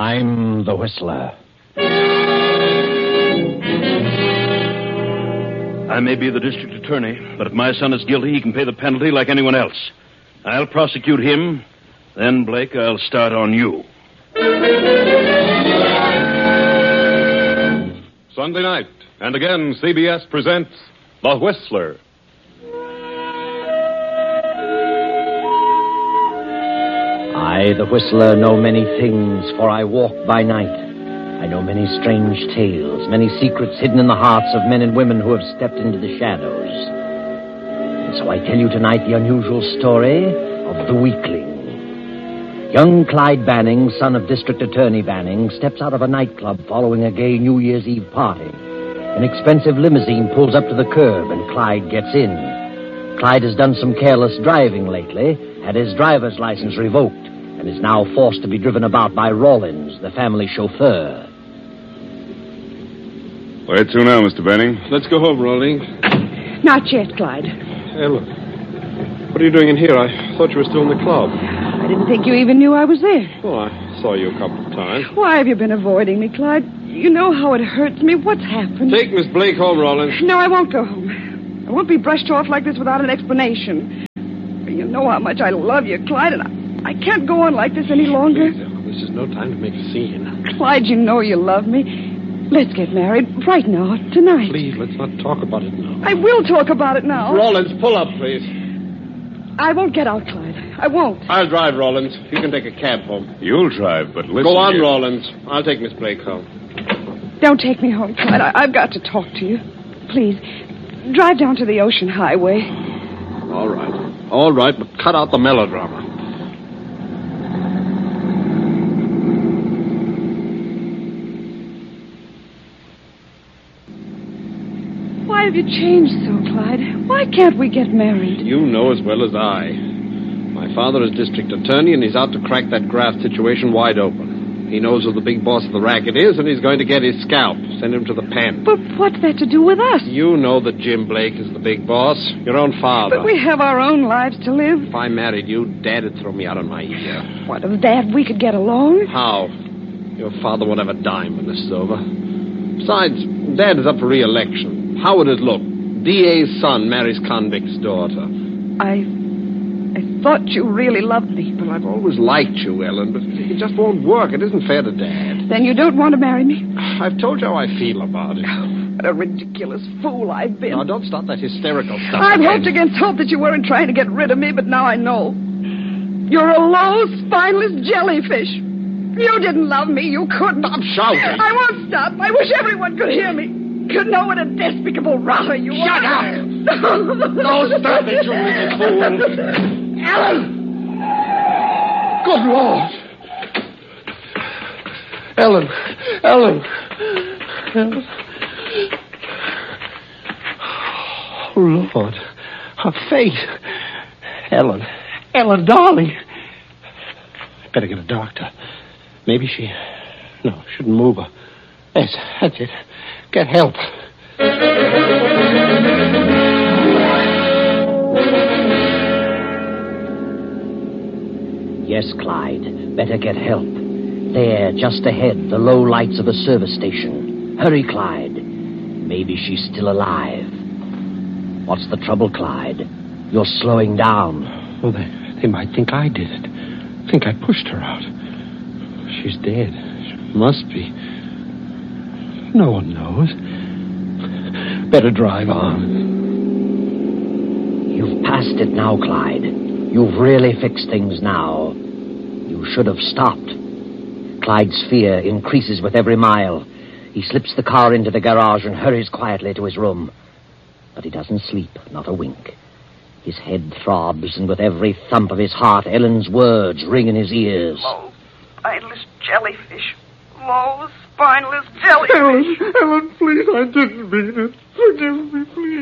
I'm the Whistler. I may be the district attorney, but if my son is guilty, he can pay the penalty like anyone else. I'll prosecute him. Then, Blake, I'll start on you. Sunday night, and again, CBS presents The Whistler. I, the Whistler, know many things, for I walk by night. I know many strange tales, many secrets hidden in the hearts of men and women who have stepped into the shadows. And so I tell you tonight the unusual story of the Weakling. Young Clyde Banning, son of District Attorney Banning, steps out of a nightclub following a gay New Year's Eve party. An expensive limousine pulls up to the curb, and Clyde gets in. Clyde has done some careless driving lately, had his driver's license revoked, and is now forced to be driven about by Rawlins, the family chauffeur. Where to now, Mr. Banning? Let's go home, Rawlins. Not yet, Clyde. Ellen, what are you doing in here? I thought you were still in the club. I didn't think you even knew I was there. Oh, I saw you a couple of times. Why have you been avoiding me, Clyde? You know how it hurts me. What's happened? Take Miss Blake home, Rawlins. No, I won't go home. I won't be brushed off like this without an explanation. You know how much I love you, Clyde, and I can't go on like this any longer. Please, Ellen, this is no time to make a scene. Clyde, you know you love me. Let's get married right now, tonight. Please, let's not talk about it now. I will talk about it now. Rawlins, pull up, please. I won't get out, Clyde. I won't. I'll drive, Rawlins. You can take a cab home. You'll drive, but listen. Go on, here. Rawlins. I'll take Miss Blake home. Don't take me home, Clyde. I've got to talk to you. Please, drive down to the Ocean Highway. All right. All right, but cut out the melodrama. Why have you changed so, Clyde? Why can't we get married? You know as well as I. My father is district attorney, and he's out to crack that graft situation wide open. He knows who the big boss of the racket is, and he's going to get his scalp, send him to the pen. But what's that to do with us? You know that Jim Blake is the big boss. Your own father. But we have our own lives to live. If I married you, Dad would throw me out on my ear. What, if Dad, we could get along? How? Your father won't have a dime when this is over. Besides, Dad is up for re-election. How would it look? D.A.'s son marries convict's daughter. I thought you really loved me. Well, I've always liked you, Ellen, but it just won't work. It isn't fair to Dad. Then you don't want to marry me? I've told you how I feel about it. What a ridiculous fool I've been. Now, don't start that hysterical stuff I've again. hoped against hope that you weren't trying to get rid of me, but now I know. You're a low, spineless jellyfish. You didn't love me. You couldn't. Stop shouting. I won't stop. I wish everyone could hear me. Could know what a despicable rotter you are. Shut up! No, stop it, you little fool. Ellen! Good Lord. Ellen. Oh, Lord. Her face. Ellen, darling. Better get a doctor. Maybe she... No, shouldn't move her. Yes, that's it. Get help. Yes, Clyde. Better get help. There, just ahead, the low lights of a service station. Hurry, Clyde. Maybe she's still alive. What's the trouble, Clyde? You're slowing down. Well, they might think I did it. Think I pushed her out. She's dead. She must be. No one knows. Better drive on. You've passed it now, Clyde. You've really fixed things now. You should have stopped. Clyde's fear increases with every mile. He slips the car into the garage and hurries quietly to his room. But he doesn't sleep, not a wink. His head throbs, and with every thump of his heart, Ellen's words ring in his ears. Low, spineless jellyfish. Low, spineless jellyfish. Ellen, please, I didn't mean it. Forgive me, please.